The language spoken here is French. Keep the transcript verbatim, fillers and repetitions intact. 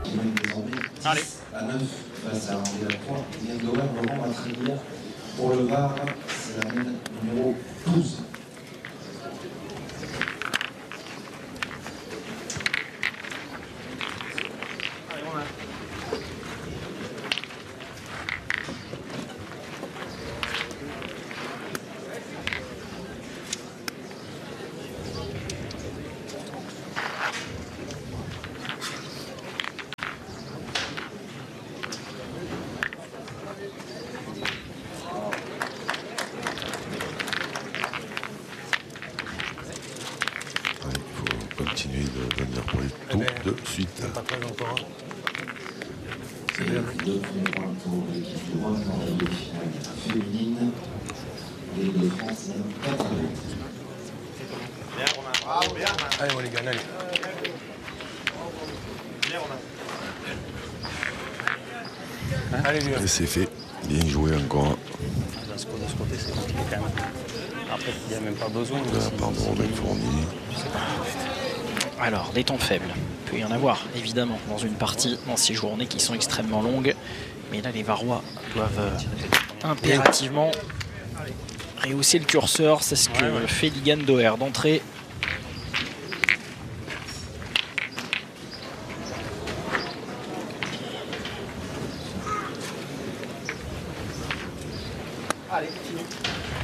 qui mène désormais dix à neuf face à André Lacroix. Yann Doer, Laurent va traduire pour le V A R, c'est la mène numéro douze. Continuer de venir pour les tours eh ben, de suite. Pas très encore. C'est bien. Le premier point pour l'équipe de Rome dans la demi-finale féminine. L'équipe de France mène quatre à deux. Bien Romain, bravo, bien Romain. Allez on les gagne, allez. Bien Romain. Hein allez vieux. Et c'est fait. Bien joué encore. De ce côté, c'est compliqué quand même. Après, il n'y a même pas besoin. De la part de Robin Fournier. Alors, des temps faibles, il peut y en avoir, évidemment, dans une partie, dans ces journées qui sont extrêmement longues. Mais là, les Varois doivent euh, impérativement rehausser le curseur. C'est ce que ouais, ouais. fait Ligan Doer d'entrée. Allez, continue.